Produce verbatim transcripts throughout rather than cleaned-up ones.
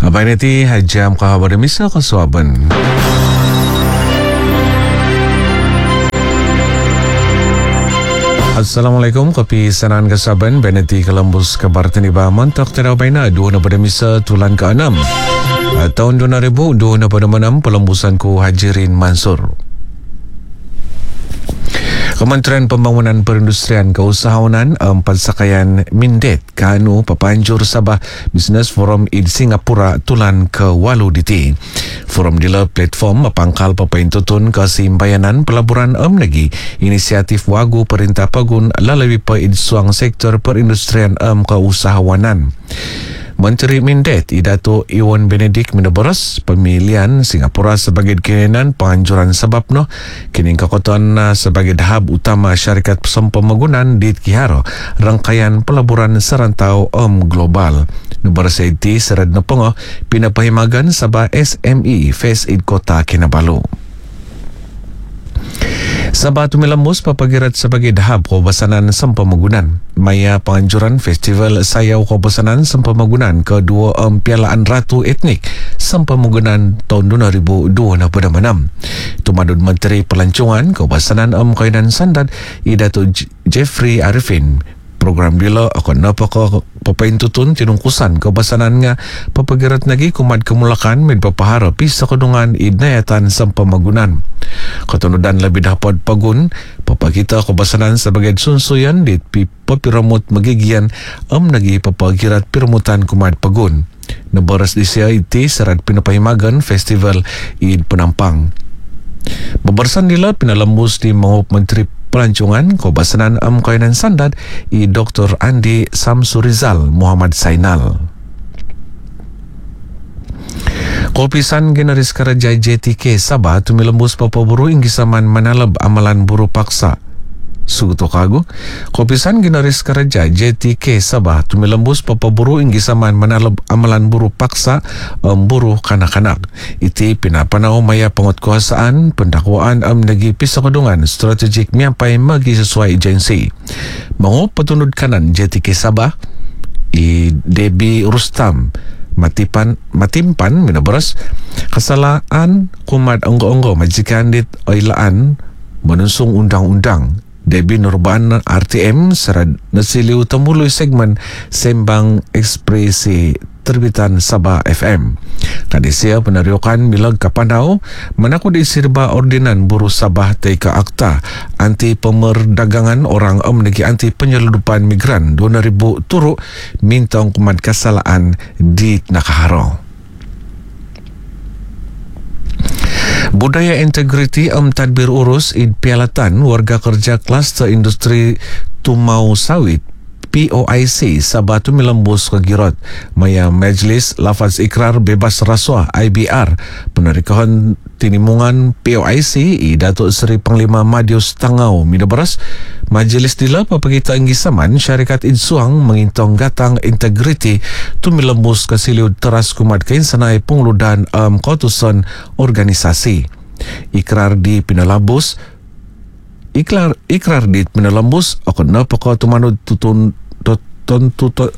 Abang nanti hajam kahabar misa kasuaban. Assalamualaikum, kopi sanan kasaban beneti kelembus kabar teniba mantak terau baina dua na pada misa tulan ke enam tahun dua ribu dua pada enam pelembusanku Hajirin Mansur. Kementerian Pembangunan Perindustrian Keusahawanan empat sakaian Mindet Kanu Papanjur Sabah Business Forum in Singapura tulan ke walu diti. Forum dila platform mapangkal papaintutun kesimbayanan pelaburan em negi inisiatif wagu perintah pagun lalui paidsuang sektor perindustrian em keusahawanan. Menteri Mindet Idato Iwan Benedik meneberas pemilihan Singapura sebagai kenan penganjuran sebab no kini kekotuan sebagai hub utama syarikat pemagunan di Kiharo rangkaian pelaburan serantau om global. Nuberas itu serat nepengo pinapahimagan Sabah S M E Face Aid Kota Kinabalu. Sabah tumilambus papagirat sebagai dahab kawasanan sempamagunan. Maya penganjuran Festival Sayau Kawasanan Sempamagunan kedua um, Pialaan Ratu Etnik Sempamagunan tahun dua ribu dua pada enam. Tumadun Menteri Pelancongan Kawasanan um, Kainan Sandat Idato J- Jeffrey Arifin. Program bila akan napaka papaintutun tinungkusan kebasanan nga papagirat nagi kumad kemulakan med papahara pisa kedungan idnayatan sempamagunan. Katunudan lebih dapat pagun papakita kebasanan sebagai sunsuyan di papiramut magigian am nagi papagirat pirmutan kumad pagun. Nebaras di sia iti serat pinapahimagan Festival Id Penampang. Bebersan dila pinalambus di Mangup Menteri Pelancongan Kawasanan Am Kainan Sandat I Doktor Andi Samsurizal Muhammad Sainal. Kopisan Genaris Karaja J T K Sabah tumilembus papaburu inggisaman manalab amalan buru paksa. Suguto kagu, Kopisan Genaris Karaja J T K Sabah tumilembus papaburu inggisaman manalab amalan buru paksa um, buru kanak-kanak. Iti pinapanaw maya pangutkuhasaan pendakwaan am nagi pisakadungan strategik miyapay magi sesuai agensi. Mango patunod kanan J T K Sabah I Debbie Rustam matipan matimpan minabaras kasalaan kumad onggo-onggo majikan dit oilaan menusung undang-undang. Debbie Nurban R T M serad nasiliw tamuloy segmen Sembang Ekspresi terbitan Sabah F M. Kadisia penaryokan milag kapanaw manako di sirba ordinan buru Sabah Taika Akta anti pemerdagangan orang am negi anti penyeludupan migran dua ribu turu mintong kumad kasalaan di nakaharo. Budaya integriti am tadbir urus id pialatan warga kerja kluster industri tumau sawit P O I C Sabah tumilambus kagirot maya Majlis Lafaz Ikrar Bebas Rasuah I B R penarikahan tinimungan P O I C I Datuk Seri Panglima Madius Tangau midabaras majlis dila papakita inggisaman syarikat Idsuang mengintong gatang integriti tumilambus kasiliud teras kumad kain sanay pengludan am um, kotuson organisasi. Ikrar di pinalabus Ikrar ikrar dit menelambus akan napaka tumanud tutun tutun tutun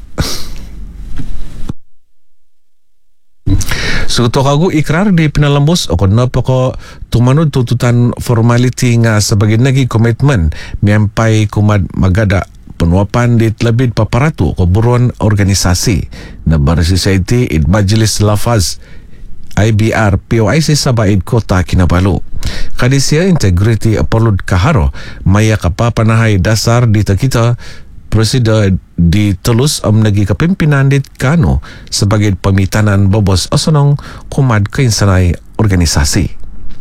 Suto kagu ikrar di pinalambus akan napaka tumanud tututan formality nga sebagai nagi komitmen miampai kumad magada penuapan di telebid paparatu keburuan organisasi Nabar Society id Majlis Lafaz I B R P O I C Sabah id Kota Kinabalu. Kadisia integriti perlu kaharo maya kapapanahay dasar di kita presida di telus am nagi kepimpinan dit Kano sebagai pemitanan bobos asonong kumad kainsanay organisasi.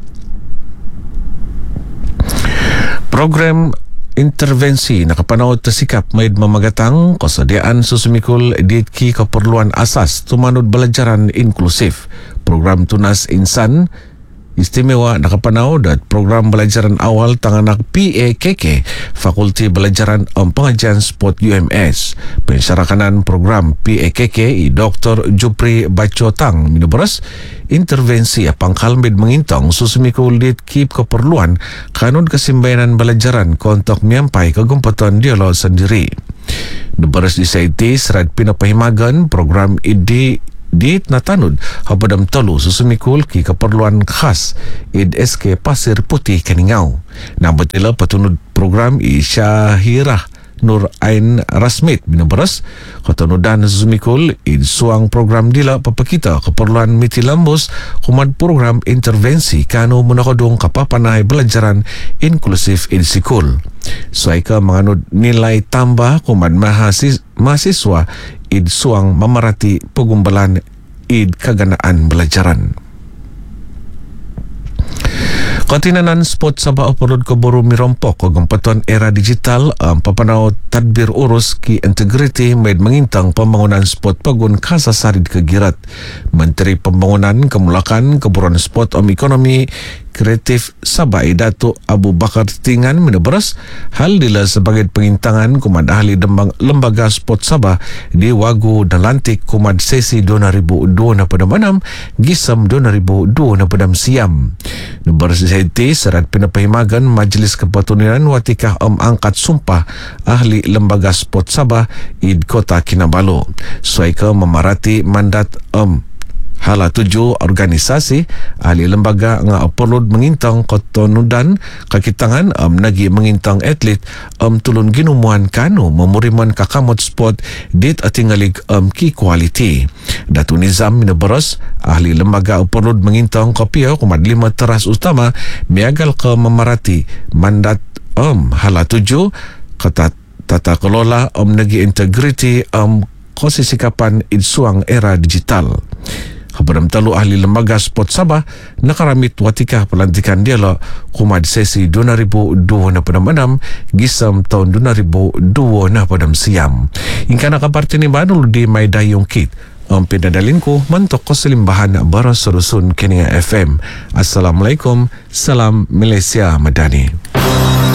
Program intervensi nakapanaw tasikap maid mamagatang kasadiaan susumikul ditki keperluan asas tumanud belajaran inklusif. Program Tunas Insan istimewa nakapanaw dat program belajaran awal tanganak P A K K Fakulti Belajaran um, Pengajian Sport U M S. Pensyarakanan program P A K K i Doktor Jupri Bacotang minuberas intervensi pangkal med mengintong susumikul dit kip keperluan kanun kesimbayanan belajaran kontok miampai kegumpatan dialog sendiri. Nuberas di saiti serat pinapahimagan program idi Dit natanod hapadam talo susumikul ki keperluan khas id S K Pasir Putih Keningau. Nabatila patunod program i Syahirah Nur Ain Rasmit binabaras katanudan susumikul id suang program dila papakita keperluan miti lambos kumad program intervensi kanu munakadong kapapanay belajaran inklusif id sikul. Suaika menganud nilai tambah kumad mahasis, mahasiswa id suang memerati pegumbalan id kaganaan belajaran. Katinanan spot sa baoporod ko buru mirompok o gampatuan era digital ang um, papanaw tadbir urus ki integrity med mengintang pembangunan spot pagun kasasarid kegirat. Menteri Pembangunan Kemulakan Keburuan Spot om Ekonomi Kreatif Sabah Datuk Abu Bakar Tingan meneberas hal dila sebagai pengintangan kumad ahli dembang lembaga spot Sabah di Wagu dan Lantik kumad sesi dua ribu dua na pada manam gisam dua ribu dua na pada siam. Neberas seti serat pinapahimagan Majlis Kepaturunan watikah om angkat sumpah ahli lembaga spot Sabah id Kota Kinabalu. Suaika memarati mandat om hala tujuh organisasi ahli lembaga nga perlu mengintang kotonudan kakitangan um, nagi mengintang atlet um, tulun ginumuan kanu memuriman kakamot sport dit atingalig um, ki quality. Datu Nizam minabaras ahli lembaga perlu mengintang kopia kumat lima teras utama miagal ke memarati mandat um, hala tujuh kata tata kelola um, nagi integrity um, kosisikapan idsuang era digital. Kapadam talu ahli lembaga spot Sabah nakaramit watikah pelantikan dia lah kumad sesi dua ribu dua na padam enam gisam tahun dua ribu dua na padam siam. Ingkana kaparti ni banul di may dayong kit ang pinadalinku mantok ko salimbahan baras surusun Keninga F M. Assalamualaikum, salam Malaysia Madani.